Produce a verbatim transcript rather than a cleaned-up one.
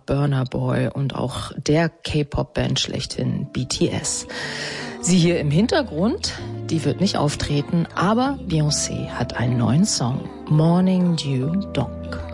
Burna Boy und auch der K-Pop-Band schlechthin B T S. Sie hier im Hintergrund, die wird nicht auftreten, aber Beyoncé hat einen neuen Song, Morning Dew Donk.